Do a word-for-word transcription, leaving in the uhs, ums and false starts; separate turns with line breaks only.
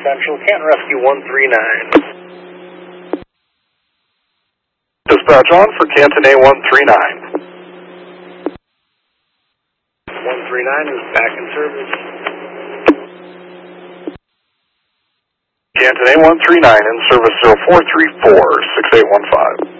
Central, Canton Rescue one three nine.
Dispatch on for Canton A one three nine.
one three nine is back in service.
Canton A one three nine in service zero four three four, six eight one five.